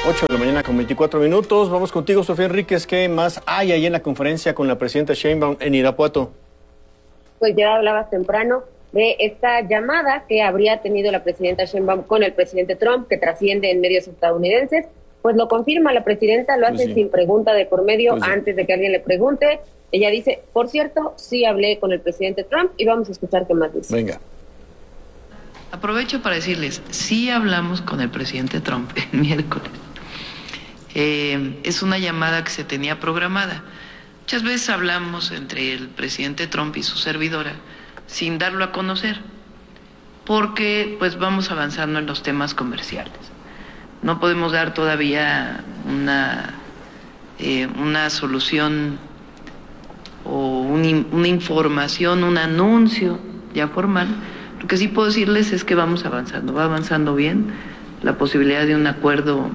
8 de la mañana con 24 minutos. Vamos contigo, Sofía Enríquez. ¿Qué más hay ahí en la conferencia con la presidenta Sheinbaum en Irapuato? Pues ya hablabas temprano de esta llamada que habría tenido la presidenta Sheinbaum con el presidente Trump, que trasciende en medios estadounidenses. Pues lo confirma la presidenta, lo hace sin pregunta de por medio, antes de que alguien le pregunte. Ella dice, por cierto, sí hablé con el presidente Trump, y vamos a escuchar qué más dice. Venga. Aprovecho para decirles, sí hablamos con el presidente Trump el miércoles. Es una llamada que se tenía programada. Muchas veces hablamos entre el presidente Trump y su servidora sin darlo a conocer, porque pues vamos avanzando en los temas comerciales. No podemos dar todavía una solución o una información, un anuncio ya formal. Lo que sí puedo decirles es que vamos avanzando, va avanzando bien la posibilidad de un acuerdo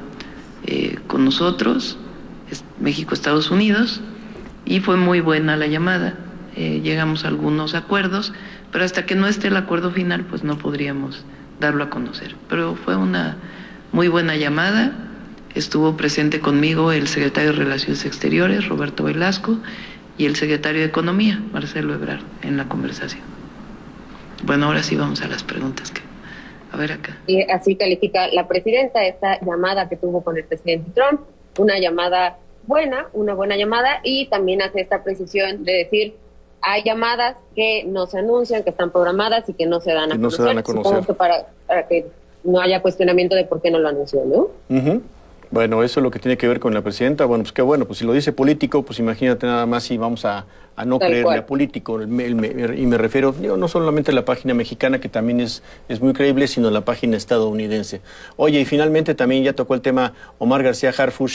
con nosotros, México, Estados Unidos, y fue muy buena la llamada. Llegamos a algunos acuerdos, pero hasta que no esté el acuerdo final, pues no podríamos darlo a conocer. Pero fue una muy buena llamada. Estuvo presente conmigo el secretario de Relaciones Exteriores, Roberto Velasco, y el secretario de Economía, Marcelo Ebrard, en la conversación. Bueno, ahora sí vamos a las preguntas. A ver acá. Y así califica la presidenta esta llamada que tuvo con el presidente Trump, una llamada buena, una buena llamada, y también hace esta precisión de decir, hay llamadas que no se anuncian, que están programadas y que no se dan a conocer. Supongo que para que no haya cuestionamiento de por qué no lo anunció, ¿no? Bueno, eso es lo que tiene que ver con la presidenta. Bueno, pues qué bueno, pues si lo dice político, pues imagínate nada más si vamos a no creerle a político. Y me refiero, no solamente a la página mexicana, que también es muy creíble, sino a la página estadounidense. Oye, y finalmente también ya tocó el tema Omar García Harfuch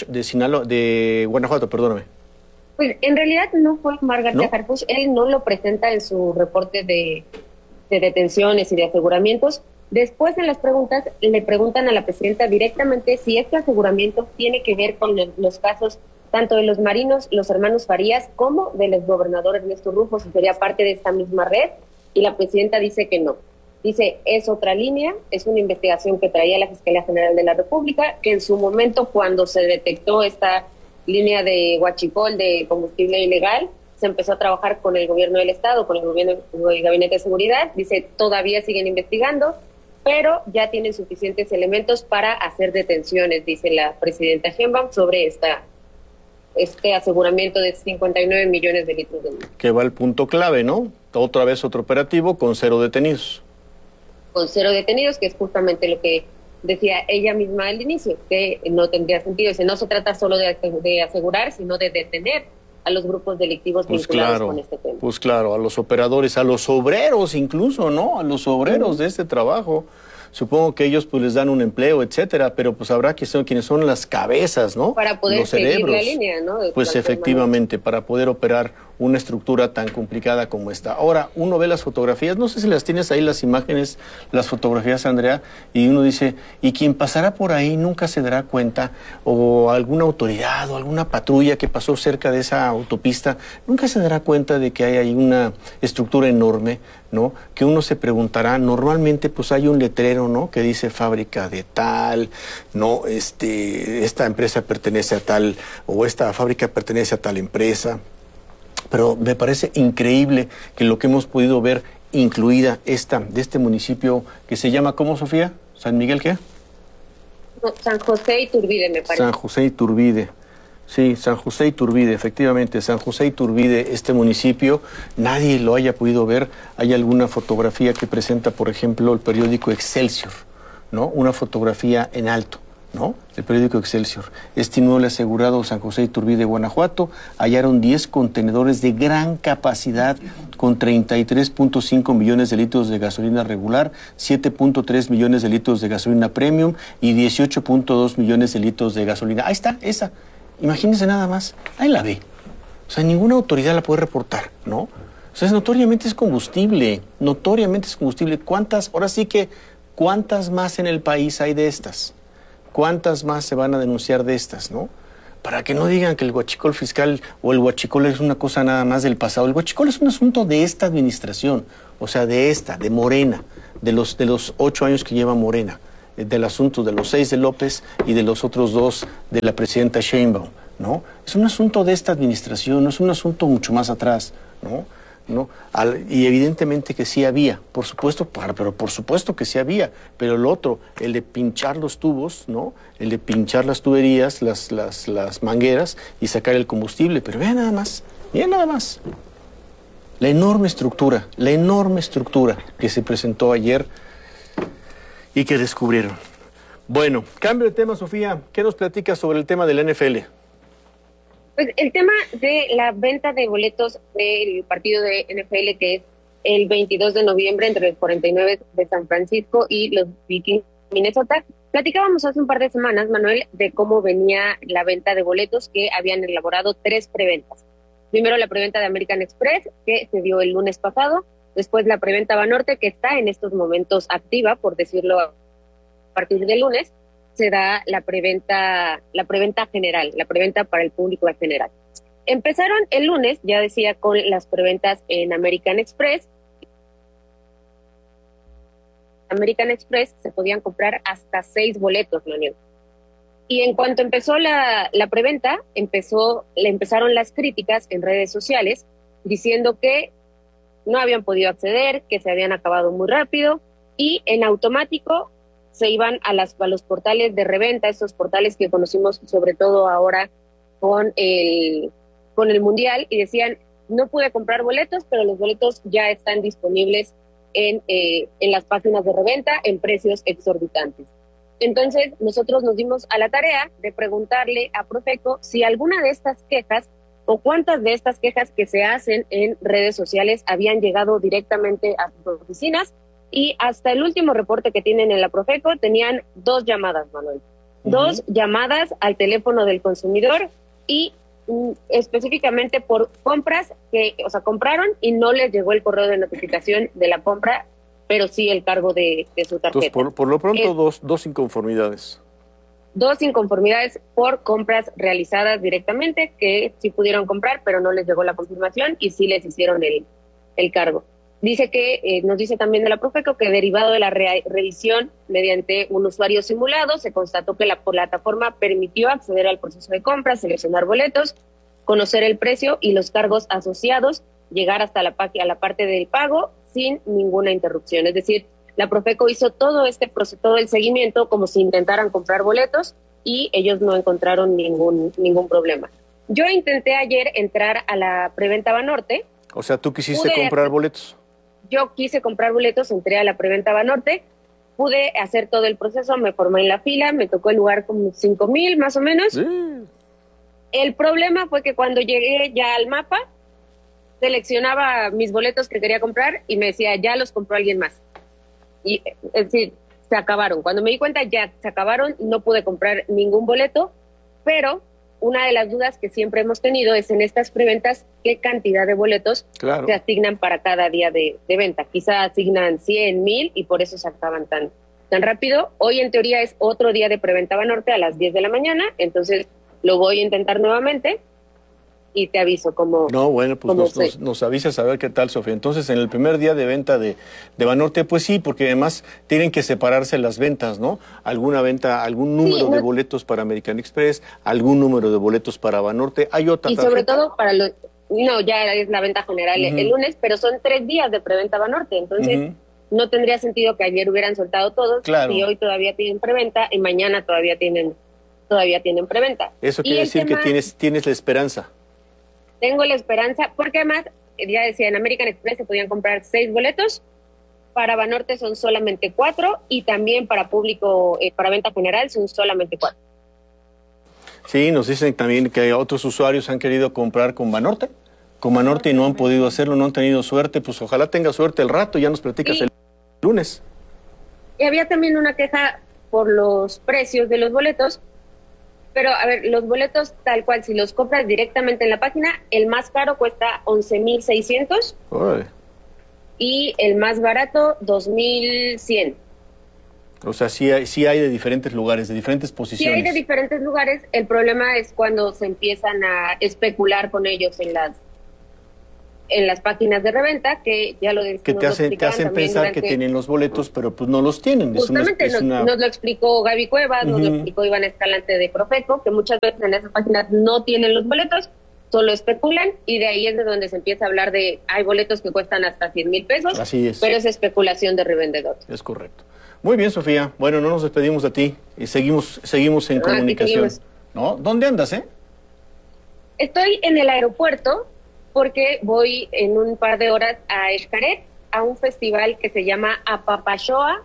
de Guanajuato, perdóname. Pues en realidad no fue Omar García Harfuch, él no lo presenta en su reporte de detenciones y de aseguramientos. Después en las preguntas le preguntan a la presidenta directamente si este aseguramiento tiene que ver con los casos tanto de los marinos, los hermanos Farías, como del exgobernador Ernesto Rufo, si sería parte de esta misma red, y la presidenta dice que no. Dice, es otra línea, es una investigación que traía la Fiscalía General de la República, que en su momento, cuando se detectó esta línea de huachicol de combustible ilegal, se empezó a trabajar con el gobierno del Estado, con el Gabinete de Seguridad. Dice, todavía siguen investigando, pero ya tienen suficientes elementos para hacer detenciones, dice la presidenta Sheinbaum, sobre este aseguramiento de 59 millones de litros de litro. Que va al punto clave, ¿no? Otra vez otro operativo con 0 detenidos. Con 0 detenidos, que es justamente lo que decía ella misma al inicio, que no tendría sentido. Dice, no se trata solo de asegurar, sino de detener a los grupos delictivos vinculados con este tema. Pues claro, a los operadores, a los obreros incluso, ¿no? A los obreros de este trabajo. Supongo que ellos pues les dan un empleo, etcétera, pero pues habrá que ser quienes son las cabezas, ¿no? Para poder los cerebros. seguir la línea, ¿no? Pues efectivamente, para poder operar una estructura tan complicada como esta. Ahora, uno ve las fotografías, no sé si las tienes ahí las imágenes, las fotografías, Andrea, y uno dice, y quien pasará por ahí nunca se dará cuenta, o alguna autoridad o alguna patrulla que pasó cerca de esa autopista, nunca se dará cuenta de que hay ahí una estructura enorme, ¿no? Que uno se preguntará, normalmente pues hay un letrero, ¿no? Que dice fábrica de tal, ¿no? Esta empresa pertenece a tal, o esta fábrica pertenece a tal empresa. Pero me parece increíble que lo que hemos podido ver, incluida de este municipio que se llama, ¿cómo, Sofía? ¿San Miguel qué? No, San José Iturbide, me parece. San José Iturbide. Sí, San José Iturbide, efectivamente, San José Iturbide, este municipio, nadie lo haya podido ver. Hay alguna fotografía que presenta, por ejemplo, el periódico Excelsior, ¿no? Una fotografía en alto, ¿no? El periódico Excelsior. Este inmueble asegurado San José Iturbide, Guanajuato, hallaron 10 contenedores de gran capacidad con 33.5 millones de litros de gasolina regular, 7.3 millones de litros de gasolina premium y 18.2 millones de litros de gasolina. Ahí está, esa. Imagínense nada más. Ahí la ve. O sea, ninguna autoridad la puede reportar, ¿no? O sea, notoriamente es combustible. Notoriamente es combustible. ¿Cuántas más en el país hay de estas? ¿Cuántas más se van a denunciar de estas, no? Para que no digan que el huachicol fiscal o el huachicol es una cosa nada más del pasado. El huachicol es un asunto de esta administración, o sea, de Morena, de los 8 años que lleva Morena. del asunto de los 6 de López y de los otros 2 de la presidenta Sheinbaum, ¿no? Es un asunto de esta administración, no es un asunto mucho más atrás, ¿no? Y evidentemente que sí había, por supuesto, pero por supuesto que sí había, pero el otro, el de pinchar los tubos, ¿no? El de pinchar las tuberías, las mangueras y sacar el combustible, pero vean nada más, la enorme estructura que se presentó ayer y que descubrieron. Bueno, cambio de tema, Sofía, ¿qué nos platicas sobre el tema del NFL? Pues el tema de la venta de boletos del partido de NFL, que es el 22 de noviembre entre los 49 de San Francisco y los Vikings de Minnesota. Platicábamos hace un par de semanas, Manuel, de cómo venía la venta de boletos, que habían elaborado 3 preventas. Primero la preventa de American Express, que se dio el lunes pasado. Después la preventa Banorte, que está en estos momentos activa, por decirlo, a partir del lunes. Se da la preventa general, la preventa para el público en general. Empezaron el lunes, ya decía, con las preventas en American Express. American Express se podían comprar hasta 6 boletos, Manuel. Y en cuanto empezó la preventa, empezaron las críticas en redes sociales diciendo que no habían podido acceder, que se habían acabado muy rápido y en automático se iban a los portales de reventa, estos portales que conocimos sobre todo ahora con el Mundial, y decían, no pude comprar boletos, pero los boletos ya están disponibles en las páginas de reventa en precios exorbitantes. Entonces, nosotros nos dimos a la tarea de preguntarle a Profeco si alguna de estas quejas o cuántas de estas quejas que se hacen en redes sociales habían llegado directamente a sus oficinas. Y hasta el último reporte que tienen en la Profeco tenían 2 llamadas, Manuel. 2 llamadas al teléfono del consumidor y específicamente por compras compraron y no les llegó el correo de notificación de la compra, pero sí el cargo de su tarjeta. Entonces, por lo pronto, dos inconformidades. 2 inconformidades por compras realizadas directamente, que sí pudieron comprar, pero no les llegó la confirmación y sí les hicieron el cargo. Dice que, nos dice también de la Profeco, que derivado de la revisión mediante un usuario simulado, se constató que la plataforma permitió acceder al proceso de compra, seleccionar boletos, conocer el precio y los cargos asociados, llegar hasta la parte del pago sin ninguna interrupción. Es decir, la Profeco hizo todo el seguimiento como si intentaran comprar boletos y ellos no encontraron ningún problema. Yo intenté ayer entrar a la preventa Banorte. O sea, ¿tú quisiste comprar boletos? Yo quise comprar boletos, entré a la preventa Banorte, pude hacer todo el proceso, me formé en la fila, me tocó el lugar como 5,000 más o menos. Sí. El problema fue que cuando llegué ya al mapa, seleccionaba mis boletos que quería comprar y me decía, ya los compró alguien más. Y es decir, se acabaron. Cuando me di cuenta ya se acabaron, no pude comprar ningún boleto, pero una de las dudas que siempre hemos tenido es en estas preventas qué cantidad de boletos se asignan para cada día de venta. Quizá asignan 100, 1,000 y por eso se acaban tan rápido. Hoy en teoría es otro día de preventa Banorte a las 10 de la mañana, entonces lo voy a intentar nuevamente y te aviso cómo. No, bueno, pues nos avisas a ver qué tal, Sofía. Entonces, en el primer día de venta de Banorte, pues sí, porque además tienen que separarse las ventas, ¿no? Alguna venta, algún número de boletos para American Express, algún número de boletos para Banorte. Hay otra tarjeta. Y sobre todo para los. No, ya es la venta general el lunes, pero son 3 días de preventa Banorte, entonces no tendría sentido que ayer hubieran soltado todos, y hoy todavía tienen preventa y mañana todavía tienen preventa. Eso quiere decir que tienes la esperanza. Tengo la esperanza, porque además, ya decía, en American Express se podían comprar 6 boletos, para Banorte son solamente 4, y también para público, para venta general son solamente 4. Sí, nos dicen también que otros usuarios han querido comprar con Banorte y no han podido hacerlo, no han tenido suerte, pues ojalá tenga suerte el rato, ya nos platicas el lunes. Y había también una queja por los precios de los boletos. Pero, a ver, los boletos tal cual, si los compras directamente en la página, el más caro cuesta 11,600 y el más barato 2,100. O sea, sí hay de diferentes lugares, de diferentes posiciones. Sí hay de diferentes lugares. El problema es cuando se empiezan a especular con ellos en las páginas de reventa, que ya lo que te hacen pensar que tienen los boletos, pero pues no los tienen. Justamente nos lo explicó Gaby Cuevas, nos lo explicó Iván Escalante de Profeco, que muchas veces en esas páginas no tienen los boletos, solo especulan, y de ahí es de donde se empieza a hablar de, hay boletos que cuestan hasta 100,000 pesos, así es, pero es especulación de revendedores. Es correcto. Muy bien, Sofía. Bueno, no nos despedimos de ti y seguimos en comunicación. ¿No? ¿Dónde andas, Estoy en el aeropuerto porque voy en un par de horas a Xcaret, a un festival que se llama Apapachoa,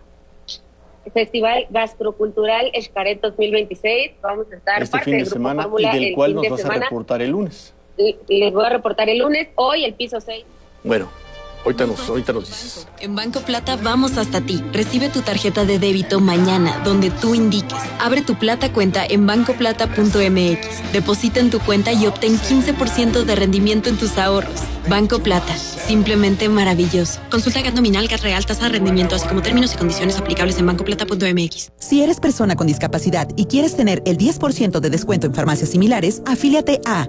Festival Gastrocultural Xcaret 2026. Vamos a estar este fin de semana, y del cual nos vas a reportar el lunes. Les voy a reportar el lunes, hoy el piso 6. Bueno, ahorita nos dices. En Banco Plata vamos hasta ti. Recibe tu tarjeta de débito mañana, donde tú indiques. Abre tu Plata cuenta en bancoplata.mx. Deposita en tu cuenta y obtén 15% de rendimiento en tus ahorros. Banco Plata, simplemente maravilloso. Consulta GAT nominal, GAT real, tasa de rendimiento, así como términos y condiciones aplicables en bancoplata.mx. Si eres persona con discapacidad y quieres tener el 10% de descuento en farmacias similares, afíliate a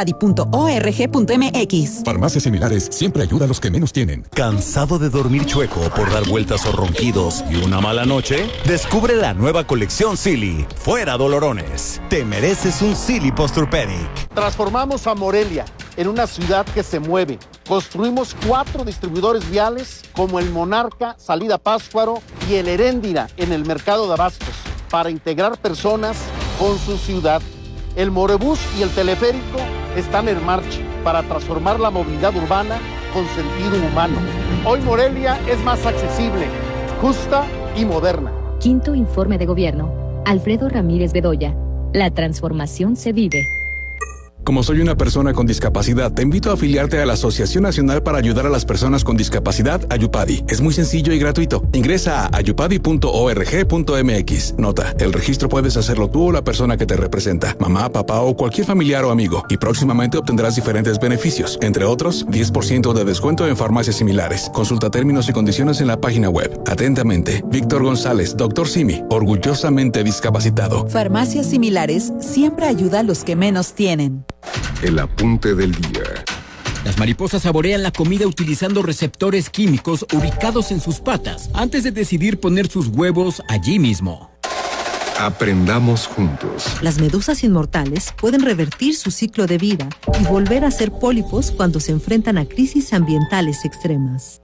ayupadi.org.mx. Farmacias Similares siempre ayuda a los que menos tienen. ¿Cansado de dormir chueco por dar vueltas o ronquidos y una mala noche? Descubre la nueva colección Silly. Fuera dolorones. Te mereces un Silly Posturpedic. Transformamos a Morelia en una ciudad que se mueve. Construimos 4 distribuidores viales como el Monarca, Salida Pátzcuaro, y el Heréndira en el mercado de abastos para integrar personas con su ciudad. El Morebús y el teleférico están en marcha para transformar la movilidad urbana con sentido humano. Hoy Morelia es más accesible, justa y moderna. Quinto informe de gobierno. Alfredo Ramírez Bedoya. La transformación se vive. Como soy una persona con discapacidad, te invito a afiliarte a la Asociación Nacional para Ayudar a las Personas con Discapacidad, Ayupadi. Es muy sencillo y gratuito. Ingresa a ayupadi.org.mx. Nota, el registro puedes hacerlo tú o la persona que te representa, mamá, papá o cualquier familiar o amigo, y próximamente obtendrás diferentes beneficios, entre otros, 10% de descuento en farmacias similares. Consulta términos y condiciones en la página web. Atentamente, Víctor González, Dr. Simi, orgullosamente discapacitado. Farmacias Similares siempre ayuda a los que menos tienen. El apunte del día. Las mariposas saborean la comida utilizando receptores químicos ubicados en sus patas antes de decidir poner sus huevos allí mismo. Aprendamos juntos. Las medusas inmortales pueden revertir su ciclo de vida y volver a ser pólipos cuando se enfrentan a crisis ambientales extremas.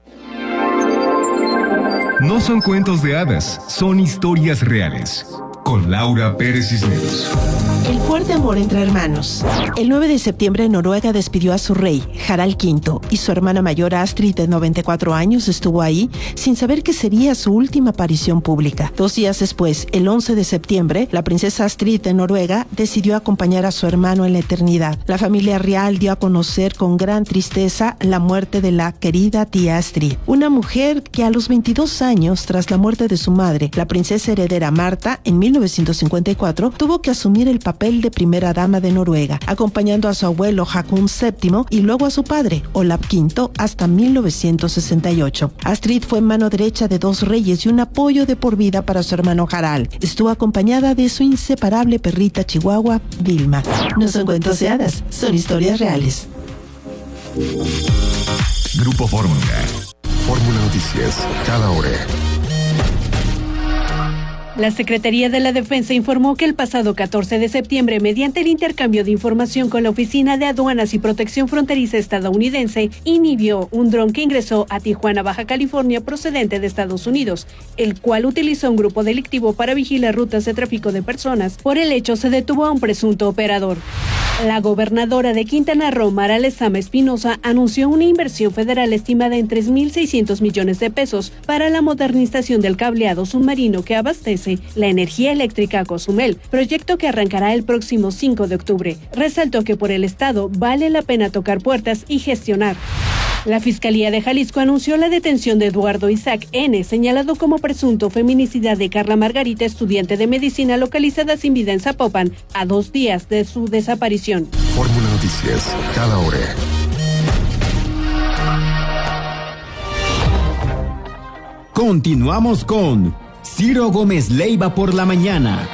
No son cuentos de hadas, son historias reales. Con Laura Pérez Cisneros. El fuerte amor entre hermanos. El 9 de septiembre Noruega despidió a su rey, Harald V, y su hermana mayor Astrid, de 94 años, estuvo ahí sin saber que sería su última aparición pública. 2 días después, el 11 de septiembre, la princesa Astrid de Noruega decidió acompañar a su hermano en la eternidad. La familia real dio a conocer con gran tristeza la muerte de la querida tía Astrid, una mujer que a los 22 años, tras la muerte de su madre, la princesa heredera Marta, en 1954, tuvo que asumir el papel de primera dama de Noruega, acompañando a su abuelo Haakon VII y luego a su padre, Olav V, hasta 1968. Astrid fue mano derecha de 2 reyes y un apoyo de por vida para su hermano Harald. Estuvo acompañada de su inseparable perrita chihuahua, Vilma. No son cuentos de hadas, son historias reales. Grupo Fórmula. Fórmula Noticias, cada hora. La Secretaría de la Defensa informó que el pasado 14 de septiembre, mediante el intercambio de información con la Oficina de Aduanas y Protección Fronteriza estadounidense, inhibió un dron que ingresó a Tijuana, Baja California, procedente de Estados Unidos, el cual utilizó un grupo delictivo para vigilar rutas de tráfico de personas. Por el hecho, se detuvo a un presunto operador. La gobernadora de Quintana Roo, Mara Lezama Espinosa, anunció una inversión federal estimada en 3.600 millones de pesos para la modernización del cableado submarino que abastece la energía eléctrica a Cozumel, proyecto que arrancará el próximo 5 de octubre. Resaltó que por el Estado vale la pena tocar puertas y gestionar. La Fiscalía de Jalisco anunció la detención de Eduardo Isaac N., señalado como presunto feminicida de Carla Margarita, estudiante de medicina localizada sin vida en Zapopan, a 2 días de su desaparición. Fórmula Noticias, cada hora. Continuamos con Ciro Gómez Leiva por la mañana.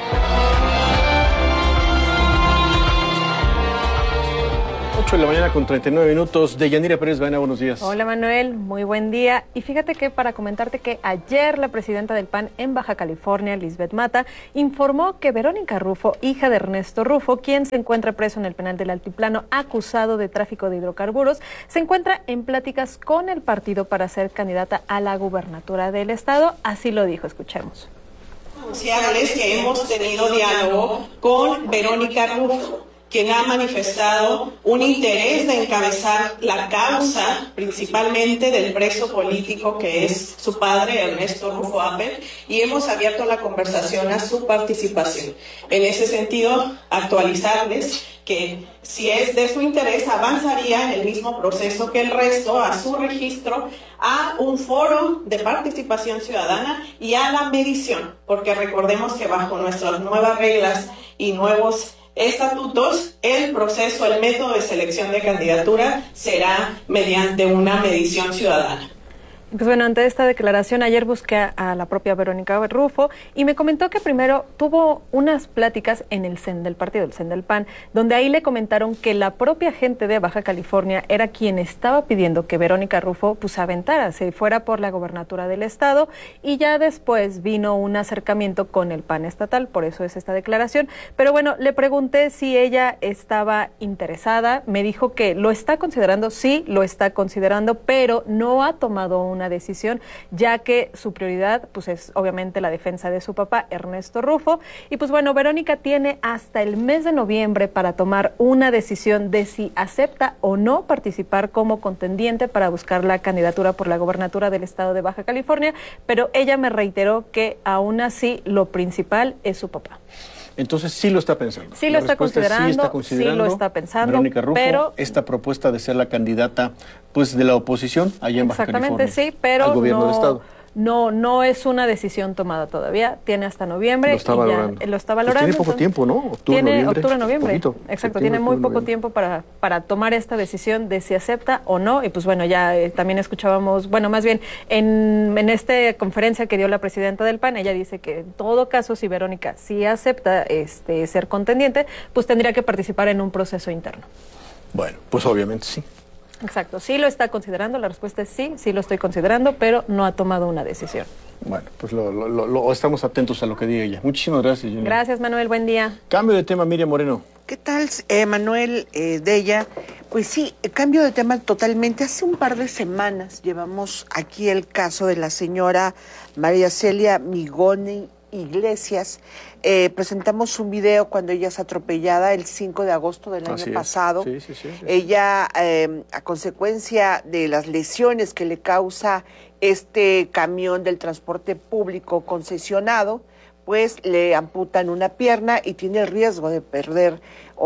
8 de la mañana con 39 minutos. Deyanira Pérez Baena, buenos días. Hola Manuel, muy buen día. Y fíjate que para comentarte que ayer la presidenta del PAN en Baja California, Lisbeth Mata, informó que Verónica Rufo, hija de Ernesto Rufo, quien se encuentra preso en el penal del Altiplano acusado de tráfico de hidrocarburos, se encuentra en pláticas con el partido para ser candidata a la gubernatura del estado. Así lo dijo, escuchemos. Anunciarles que hemos tenido diálogo con Verónica Rufo, quien ha manifestado un interés de encabezar la causa principalmente del preso político que es su padre, Ernesto Rufo Appel, y hemos abierto la conversación a su participación. En ese sentido, actualizarles que si es de su interés, avanzaría en el mismo proceso que el resto, a su registro, a un foro de participación ciudadana y a la medición, porque recordemos que bajo nuestras nuevas reglas y nuevos estatutos, el proceso, el método de selección de candidatura será mediante una medición ciudadana. Pues bueno, ante esta declaración, ayer busqué a la propia Verónica Rufo y me comentó que primero tuvo unas pláticas en el CEN del partido, el CEN del PAN, donde ahí le comentaron que la propia gente de Baja California era quien estaba pidiendo que Verónica Rufo pues aventara, se fuera por la gobernatura del estado, y ya después vino un acercamiento con el PAN estatal, por eso es esta declaración. Pero bueno, le pregunté si ella estaba interesada, me dijo que lo está considerando, sí, lo está considerando, pero no ha tomado una decisión, ya que su prioridad pues es obviamente la defensa de su papá, Ernesto Rufo, y pues bueno, Verónica tiene hasta el mes de noviembre para tomar una decisión de si acepta o no participar como contendiente para buscar la candidatura por la gobernatura del estado de Baja California, pero ella me reiteró que aún así lo principal es su papá. Entonces sí lo está pensando. Sí lo está considerando, sí lo está pensando. Verónica Rufo, pero esta propuesta de ser la candidata pues de la oposición allá en Baja California. Exactamente, sí, pero al gobierno del estado. No es una decisión tomada todavía, tiene hasta noviembre. Lo está valorando. Lo está valorando. Pues tiene poco tiempo, ¿no? Octubre-noviembre. Exacto, tiene muy poco noviembre. tiempo para tomar esta decisión de si acepta o no. Y pues bueno, ya también escuchábamos, bueno, más bien en esta conferencia que dio la presidenta del PAN, ella dice que en todo caso, si Verónica sí acepta ser contendiente, pues tendría que participar en un proceso interno. Bueno, pues obviamente sí. Exacto, sí lo está considerando, la respuesta es sí, sí lo estoy considerando, pero no ha tomado una decisión. Bueno, pues estamos atentos a lo que diga ella. Muchísimas gracias, Junior. Gracias, Manuel, buen día. Cambio de tema, Miriam Moreno. ¿Qué tal, Manuel, Deya? Pues sí, cambio de tema totalmente. Hace un par de semanas llevamos aquí el caso de la señora María Celia Migoni Iglesias. Presentamos un video cuando ella es atropellada el 5 de agosto del año pasado. Sí. Ella, a consecuencia de las lesiones que le causa este camión del transporte público concesionado, pues le amputan una pierna y tiene el riesgo de perder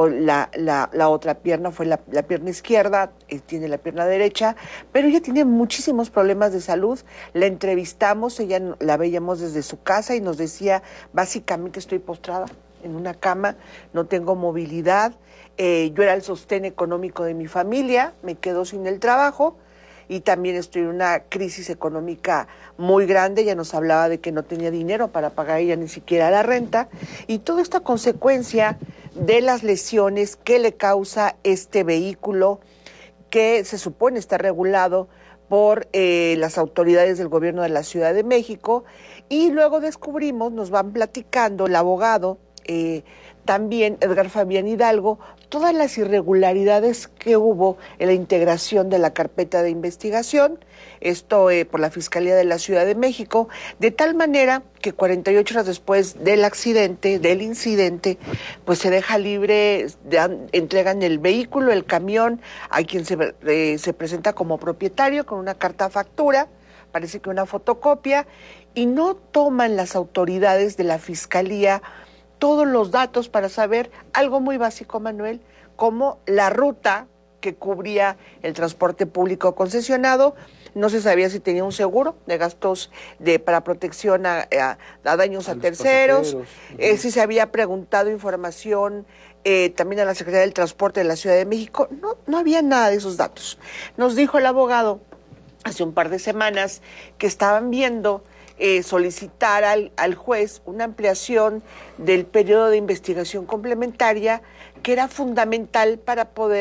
la otra pierna, fue la pierna izquierda, tiene la pierna derecha, pero ella tiene muchísimos problemas de salud. La entrevistamos, ella la veíamos desde su casa y nos decía, básicamente estoy postrada en una cama, no tengo movilidad, yo era el sostén económico de mi familia, me quedo sin el trabajo, y también estoy en una crisis económica muy grande. Ella nos hablaba de que no tenía dinero para pagar ella ni siquiera la renta, y toda esta consecuencia de las lesiones que le causa este vehículo que se supone está regulado por las autoridades del gobierno de la Ciudad de México, y luego descubrimos, nos van platicando el abogado, también Edgar Fabián Hidalgo, todas las irregularidades que hubo en la integración de la carpeta de investigación, esto por la Fiscalía de la Ciudad de México, de tal manera que 48 horas después del incidente, pues se deja libre, entregan el vehículo, el camión, a quien se presenta como propietario con una carta factura, parece que una fotocopia, y no toman las autoridades de la Fiscalía todos los datos para saber algo muy básico, Manuel, como la ruta que cubría el transporte público concesionado. No se sabía si tenía un seguro de gastos para protección a daños a terceros. Si se había preguntado información también a la Secretaría del Transporte de la Ciudad de México. No había nada de esos datos. Nos dijo el abogado hace un par de semanas que estaban viendo solicitar al juez una ampliación del periodo de investigación complementaria que era fundamental para poder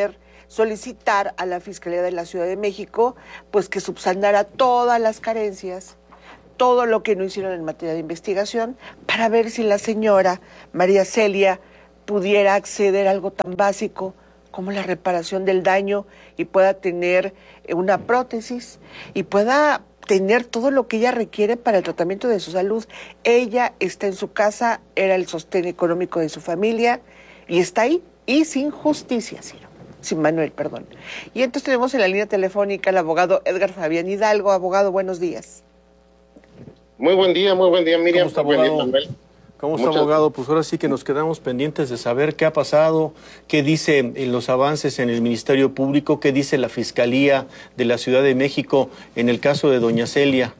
solicitar a la Fiscalía de la Ciudad de México pues que subsanara todas las carencias, todo lo que no hicieron en materia de investigación, para ver si la señora María Celia pudiera acceder a algo tan básico como la reparación del daño y pueda tener una prótesis y pueda tener todo lo que ella requiere para el tratamiento de su salud. Ella está en su casa, era el sostén económico de su familia y está ahí y sin justicia, sin Manuel, perdón. Y entonces tenemos en la línea telefónica al abogado Edgar Fabián Hidalgo. Abogado, buenos días. Muy buen día, Miriam. ¿Cómo está, abogado? ¿Cómo está, abogado? Pues ahora sí que nos quedamos pendientes de saber qué ha pasado, qué dice los avances en el Ministerio Público, qué dice la Fiscalía de la Ciudad de México en el caso de doña Celia.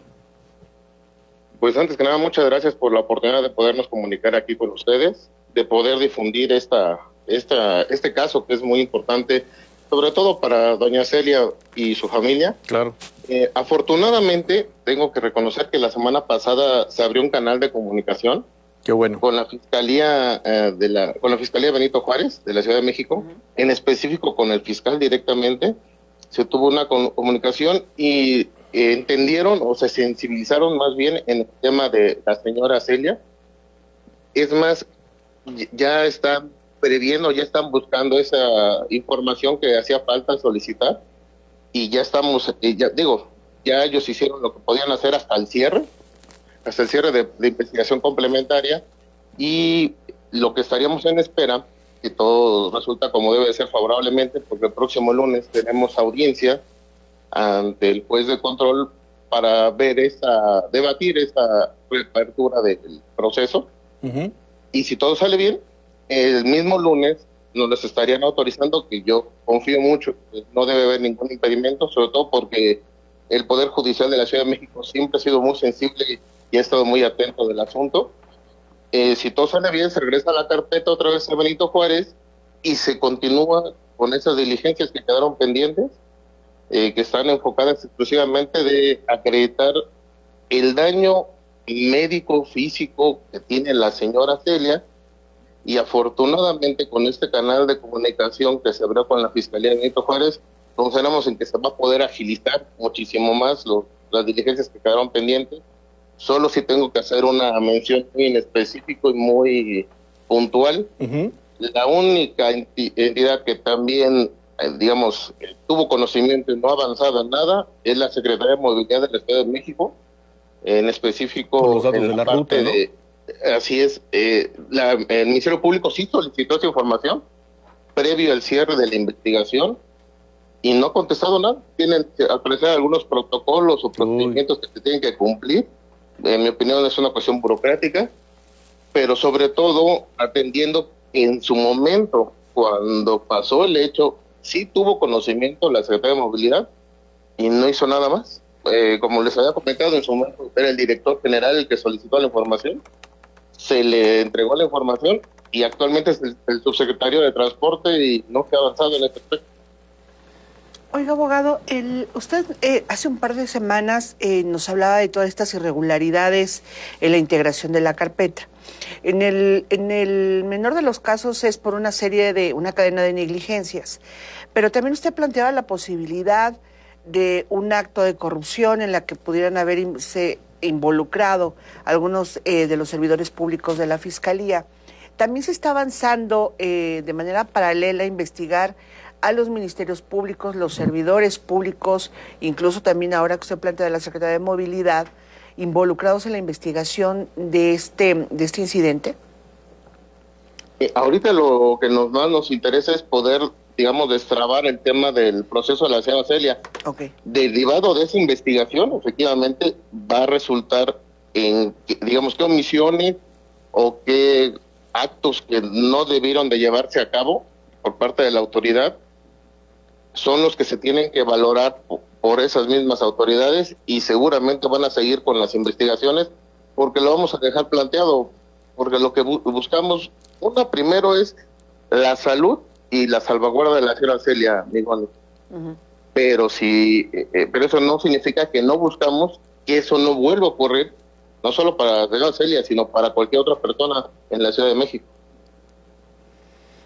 Pues antes que nada, muchas gracias por la oportunidad de podernos comunicar aquí con ustedes, de poder difundir este caso que es muy importante, sobre todo para doña Celia y su familia. Claro. Afortunadamente, tengo que reconocer que la semana pasada se abrió un canal de comunicación. Qué bueno. Con la Fiscalía con la Fiscalía Benito Juárez de la Ciudad de México, en específico con el fiscal directamente, se tuvo una comunicación y entendieron o se sensibilizaron más bien en el tema de la señora Celia. Es más, ya están previendo, ya están buscando esa información que hacía falta solicitar y ya estamos, ya ellos hicieron lo que podían hacer hasta el cierre de investigación complementaria, y lo que estaríamos en espera, que todo resulta como debe ser favorablemente, porque el próximo lunes tenemos audiencia ante el juez de control para debatir esta reapertura del proceso. Uh-huh. Y si todo sale bien, el mismo lunes nos les estarían autorizando, que yo confío mucho, que no debe haber ningún impedimento, sobre todo porque el Poder Judicial de la Ciudad de México siempre ha sido muy sensible y ha estado muy atento del asunto. Si todo sale bien, se regresa a la carpeta otra vez a Benito Juárez y se continúa con esas diligencias que quedaron pendientes, que están enfocadas exclusivamente de acreditar el daño médico, físico que tiene la señora Celia, y afortunadamente con este canal de comunicación que se abrió con la Fiscalía de Benito Juárez, consideramos en que se va a poder agilizar muchísimo más las diligencias que quedaron pendientes. Solo si tengo que hacer una mención muy en específico y muy puntual. Uh-huh. La única entidad que también, tuvo conocimiento y no ha avanzado en nada es la Secretaría de Movilidad del Estado de México, en específico por los datos de la ruta, ¿no? Así es, el Ministerio Público sí solicitó esa información previo al cierre de la investigación y no ha contestado nada. Tienen, al parecer, algunos protocolos o procedimientos que se tienen que cumplir. En mi opinión es una cuestión burocrática, pero sobre todo atendiendo en su momento, cuando pasó el hecho, sí tuvo conocimiento la Secretaría de Movilidad y no hizo nada más. Como les había comentado, en su momento era el director general el que solicitó la información, se le entregó la información y actualmente es el subsecretario de Transporte y no se ha avanzado en este aspecto. Oiga, abogado, usted hace un par de semanas nos hablaba de todas estas irregularidades en la integración de la carpeta. En el menor de los casos es por una cadena de negligencias, pero también usted planteaba la posibilidad de un acto de corrupción en la que pudieran haberse involucrado algunos de los servidores públicos de la Fiscalía. También se está avanzando de manera paralela a investigar a los ministerios públicos, los servidores públicos, incluso también ahora que usted plantea de la Secretaría de Movilidad, involucrados en la investigación de este incidente. Ahorita lo que más nos interesa es poder, destrabar el tema del proceso de la señora Celia. Okay. Derivado de esa investigación, efectivamente, va a resultar en, qué omisiones o qué actos que no debieron de llevarse a cabo por parte de la autoridad son los que se tienen que valorar por esas mismas autoridades, y seguramente van a seguir con las investigaciones, porque lo vamos a dejar planteado, porque lo que buscamos, primero es la salud y la salvaguarda de la señora Celia Migoni. Uh-huh. Pero eso no significa que no buscamos que eso no vuelva a ocurrir, no solo para la señora Celia, sino para cualquier otra persona en la Ciudad de México.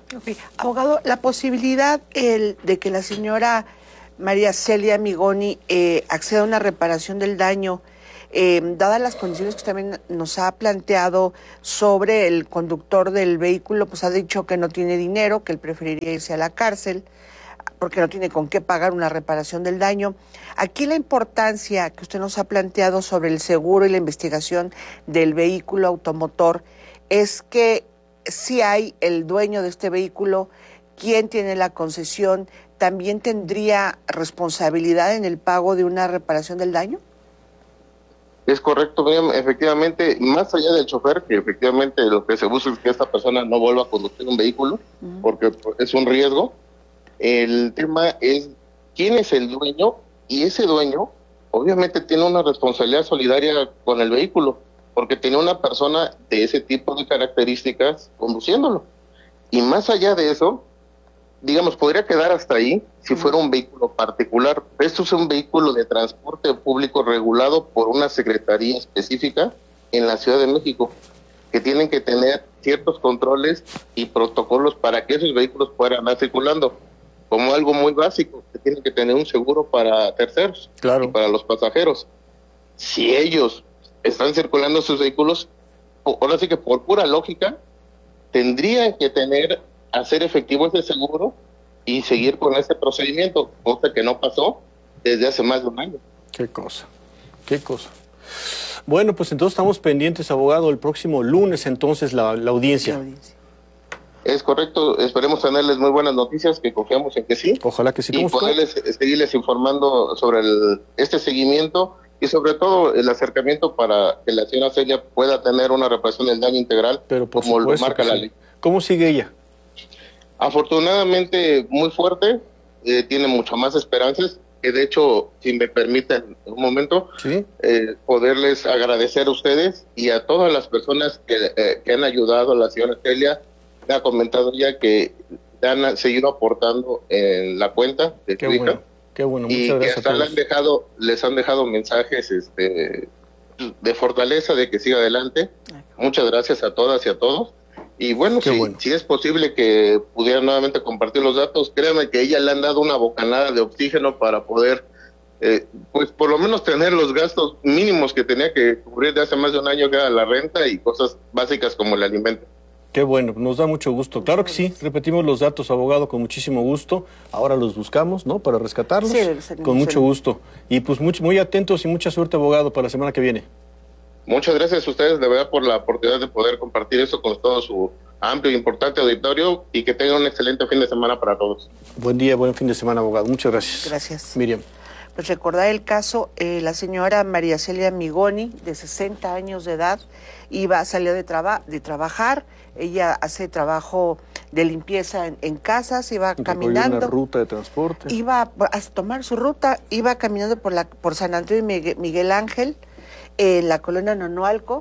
Okay. Abogado, la posibilidad de que la señora María Celia Migoni acceda a una reparación del daño, dadas las condiciones que también nos ha planteado sobre el conductor del vehículo, pues ha dicho que no tiene dinero, que él preferiría irse a la cárcel porque no tiene con qué pagar una reparación del daño. Aquí la importancia que usted nos ha planteado sobre el seguro y la investigación del vehículo automotor es que si hay el dueño de este vehículo, quien tiene la concesión, ¿también tendría responsabilidad en el pago de una reparación del daño? Es correcto, Miriam. Efectivamente, más allá del chofer, que efectivamente lo que se busca es que esta persona no vuelva a conducir un vehículo, porque es un riesgo. El tema es quién es el dueño, y ese dueño obviamente tiene una responsabilidad solidaria con el vehículo, porque tiene una persona de ese tipo de características conduciéndolo. Y más allá de eso, digamos, podría quedar hasta ahí si fuera un vehículo particular. Esto es un vehículo de transporte público regulado por una secretaría específica en la Ciudad de México, que tienen que tener ciertos controles y protocolos para que esos vehículos puedan andar circulando, como algo muy básico, que tienen que tener un seguro para terceros y para los pasajeros. Si ellos están circulando sus vehículos, ahora sí que por pura lógica, tendrían que hacer efectivo ese seguro y seguir con ese procedimiento, cosa que no pasó desde hace más de un año. Qué cosa. Bueno, pues entonces estamos pendientes, abogado, el próximo lunes entonces la audiencia. Es correcto, esperemos tenerles muy buenas noticias, que confiamos en que sí. Ojalá que sí. Y poderles seguirles informando sobre este seguimiento y sobre todo el acercamiento para que la señora Celia pueda tener una reparación del daño integral, pero por como lo marca la sí. ley. ¿Cómo sigue ella? Afortunadamente muy fuerte, tiene mucho más esperanzas, que de hecho, si me permiten un momento, ¿sí? Poderles agradecer a ustedes y a todas las personas que han ayudado a la señora Celia. Me ha comentado ya que han seguido aportando en la cuenta de su hija. Qué bueno, muchas y gracias. Que hasta les han dejado mensajes de fortaleza, de que siga adelante. Muchas gracias a todas y a todos. Y bueno, si es posible que pudieran nuevamente compartir los datos, créanme que ella le han dado una bocanada de oxígeno para poder, pues por lo menos tener los gastos mínimos que tenía que cubrir de hace más de un año, que era la renta y cosas básicas como el alimento. Qué bueno, nos da mucho gusto. Claro que sí, repetimos los datos, abogado, con muchísimo gusto. Ahora los buscamos, ¿no? Para rescatarlos. Sí, con mucho gusto. Y pues muy atentos y mucha suerte, abogado, para la semana que viene. Muchas gracias a ustedes, de verdad, por la oportunidad de poder compartir esto con todo su amplio e importante auditorio, y que tengan un excelente fin de semana para todos. Buen día, buen fin de semana, abogado. Muchas gracias. Gracias. Miriam. Pues recordar el caso, la señora María Celia Migoni, de 60 años de edad, salió de trabajar. Ella hace trabajo de limpieza en casas, iba caminando. Una ruta de transporte. Iba a tomar su ruta, iba caminando por San Antonio y Miguel Ángel, en la colonia Nonualco,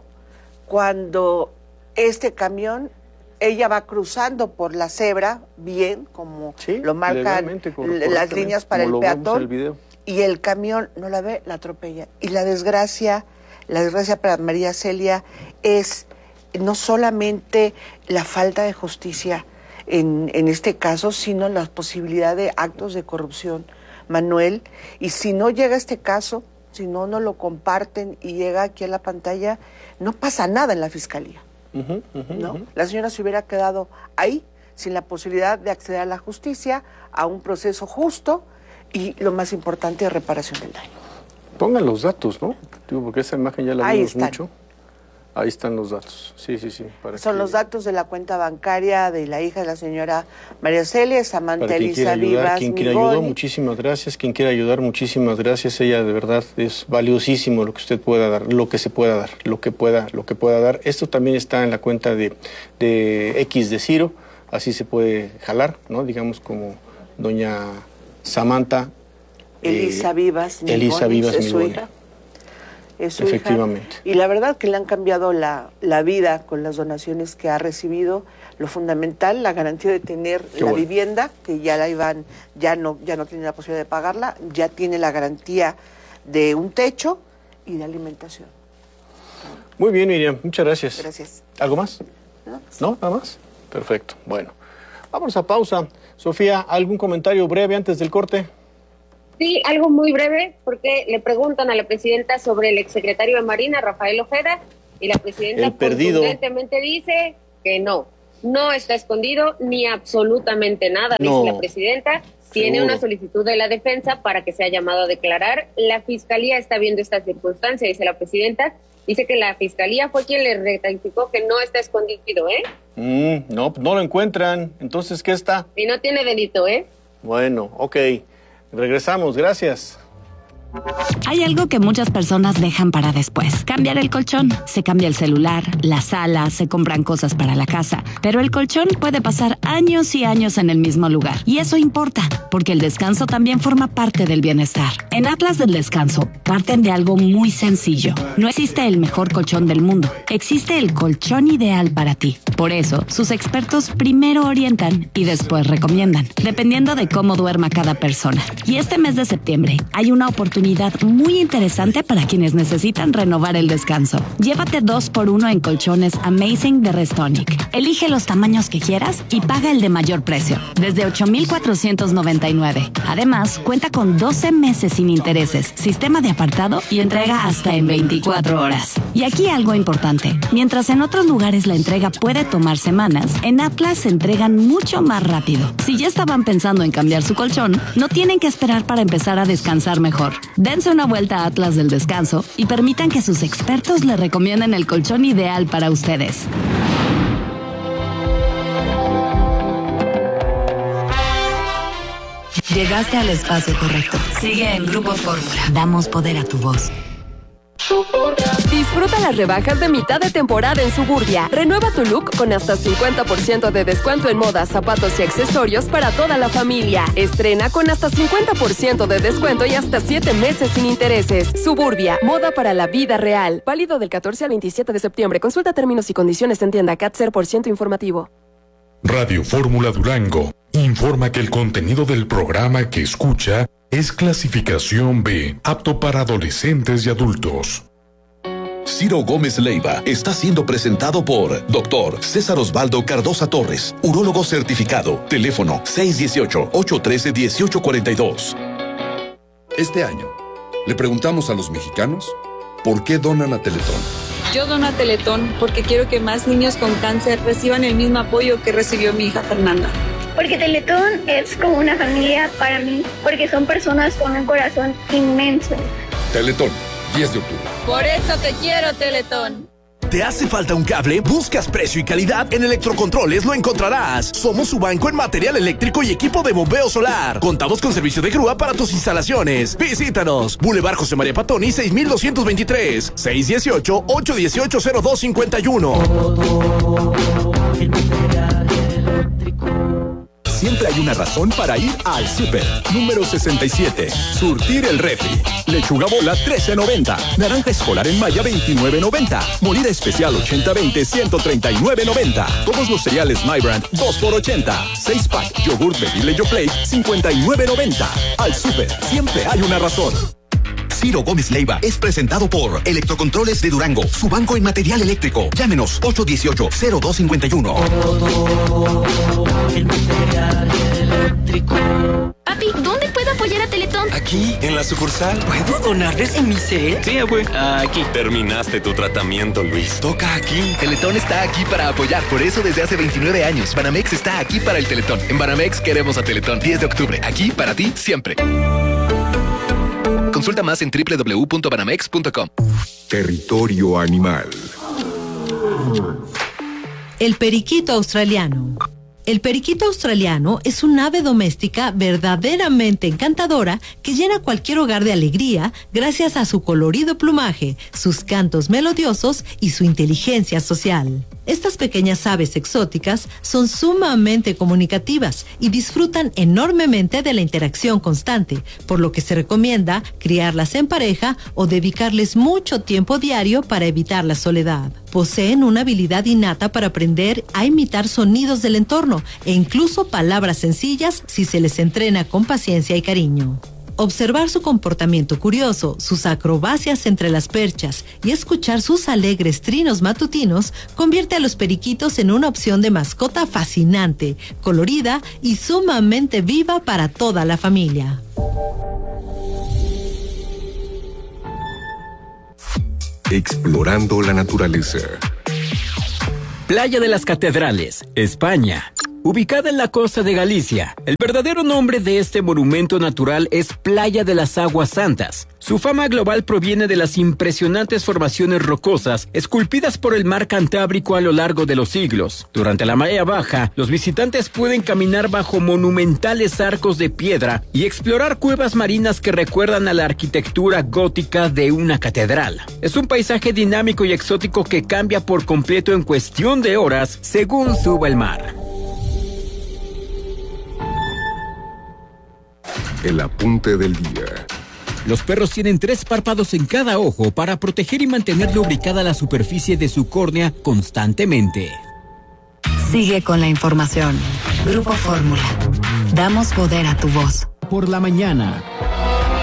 cuando este camión, ella va cruzando por la cebra, bien, como lo marcan las líneas para el peatón, y el camión no la ve, la atropella. Y la desgracia para María Celia es no solamente la falta de justicia en este caso, sino la posibilidad de actos de corrupción, Manuel. Y si no llega este caso, si no lo comparten y llega aquí a la pantalla, no pasa nada en la fiscalía. ¿No? La señora se hubiera quedado ahí, sin la posibilidad de acceder a la justicia, a un proceso justo y, lo más importante, reparación del daño. Pongan los datos, ¿no? Porque esa imagen ya la vimos mucho. Ahí están los datos. Sí. Son los datos de la cuenta bancaria de la hija de la señora María Celia, Samantha Elisa Vivas. Quien quiera ayudar, muchísimas gracias. Quien quiera ayudar, muchísimas gracias. Ella, de verdad, es valiosísimo lo que usted pueda dar, lo que se pueda dar, lo que pueda dar. Esto también está en la cuenta de X de Ciro, así se puede jalar, ¿no? Digamos, como doña Samantha Elisa Vivas. Elisa Vivas, es su hija. Es su efectivamente. Hija. Y la verdad que le han cambiado la vida con las donaciones que ha recibido. Lo fundamental, la garantía de tener vivienda, que ya no tiene la posibilidad de pagarla, ya tiene la garantía de un techo y de alimentación. Muy bien, Miriam, muchas gracias. Gracias. ¿Algo más? ¿No? ¿Nada más? Perfecto. Bueno, Vamos a pausa. Sofía, ¿algún comentario breve antes del corte? Sí, algo muy breve, porque le preguntan a la presidenta sobre el exsecretario de Marina, Rafael Ojeda, y la presidenta contundentemente dice que no está escondido ni absolutamente nada, dice la presidenta. Tiene una solicitud de la defensa para que sea llamado a declarar. La fiscalía está viendo esta circunstancia, dice la presidenta. Dice que la fiscalía fue quien le rectificó que no está escondido, No lo encuentran. Entonces, ¿qué está? Y no tiene delito, Bueno, ok. Regresamos, gracias. Hay algo que muchas personas dejan para después. Cambiar el colchón. Se cambia el celular, la sala, se compran cosas para la casa. Pero el colchón puede pasar años y años en el mismo lugar. Y eso importa, porque el descanso también forma parte del bienestar. En Atlas del Descanso, parten de algo muy sencillo. No existe el mejor colchón del mundo. Existe el colchón ideal para ti. Por eso, sus expertos primero orientan y después recomiendan, dependiendo de cómo duerma cada persona. Y este mes de septiembre, hay una oportunidad muy interesante para quienes necesitan renovar el descanso. Llévate 2x1 en colchones Amazing de Restonic. Elige los tamaños que quieras y paga el de mayor precio, desde $8,499. Además, cuenta con 12 meses sin intereses, sistema de apartado y entrega hasta en 24 horas. Y aquí algo importante. Mientras en otros lugares la entrega puede tomar semanas, en Atlas se entregan mucho más rápido. Si ya estaban pensando en cambiar su colchón, no tienen que esperar para empezar a descansar mejor. Dense una vuelta a Atlas del Descanso y permitan que sus expertos le recomienden el colchón ideal para ustedes. Llegaste al espacio correcto. Sigue en Grupo Fórmula. Damos poder a tu voz. Disfruta las rebajas de mitad de temporada en Suburbia. Renueva tu look con hasta 50% de descuento en modas, zapatos y accesorios para toda la familia. Estrena con hasta 50% de descuento y hasta 7 meses sin intereses. Suburbia, moda para la vida real. Válido del 14 al 27 de septiembre. Consulta términos y condiciones en tienda CAT 0% informativo. Radio Fórmula Durango informa que el contenido del programa que escucha es clasificación B, apto para adolescentes y adultos. Ciro Gómez Leiva está siendo presentado por Dr. César Osvaldo Cardosa Torres, urólogo certificado. Teléfono 618-813-1842. Este año, le preguntamos a los mexicanos por qué donan a Teletón. Yo dono a Teletón porque quiero que más niños con cáncer reciban el mismo apoyo que recibió mi hija Fernanda. Porque Teletón es como una familia para mí, porque son personas con un corazón inmenso. Teletón, 10 de octubre. Por eso te quiero, Teletón. ¿Te hace falta un cable? ¿Buscas precio y calidad? En Electrocontroles lo encontrarás. Somos su banco en material eléctrico y equipo de bombeo solar. Contamos con servicio de grúa para tus instalaciones. Visítanos. Boulevard José María Patoni, 6223. 618-818-0251. Siempre hay una razón para ir al súper. Número 67. Surtir el refri. Lechuga bola, $13.90. Naranja escolar en malla, $29.90. Molida especial 80-20, $139.90. Todos los cereales My Brand, 2 por $80. 6-pack, yogurt Bebible Yoplait, $59.90. Al súper, siempre hay una razón. Ciro Gómez Leiva es presentado por Electrocontroles de Durango, su banco en material eléctrico. Llámenos 818-0251. Papi, ¿dónde puedo apoyar a Teletón? Aquí, en la sucursal. ¿Puedo donar desde mi cel? Sí, abue. Aquí. Terminaste tu tratamiento, Luis. Toca aquí. Teletón está aquí para apoyar. Por eso desde hace 29 años, Banamex está aquí para el Teletón. En Banamex queremos a Teletón. 10 de octubre. Aquí para ti, siempre. Consulta más en www.banamex.com. Territorio animal. El periquito australiano. El periquito australiano es un ave doméstica verdaderamente encantadora que llena cualquier hogar de alegría gracias a su colorido plumaje, sus cantos melodiosos y su inteligencia social. Estas pequeñas aves exóticas son sumamente comunicativas y disfrutan enormemente de la interacción constante, por lo que se recomienda criarlas en pareja o dedicarles mucho tiempo diario para evitar la soledad. Poseen una habilidad innata para aprender a imitar sonidos del entorno e incluso palabras sencillas si se les entrena con paciencia y cariño. Observar su comportamiento curioso, sus acrobacias entre las perchas y escuchar sus alegres trinos matutinos convierte a los periquitos en una opción de mascota fascinante, colorida y sumamente viva para toda la familia. Explorando la naturaleza. Playa de las Catedrales, España. Ubicada en la costa de Galicia, el verdadero nombre de este monumento natural es Playa de las Aguas Santas. Su fama global proviene de las impresionantes formaciones rocosas esculpidas por el mar Cantábrico a lo largo de los siglos. Durante la marea baja, los visitantes pueden caminar bajo monumentales arcos de piedra y explorar cuevas marinas que recuerdan a la arquitectura gótica de una catedral. Es un paisaje dinámico y exótico que cambia por completo en cuestión de horas según suba el mar. El apunte del día. Los perros tienen 3 párpados en cada ojo para proteger y mantener lubricada la superficie de su córnea constantemente. Sigue con la información. Grupo Fórmula. Damos poder a tu voz. Por la mañana.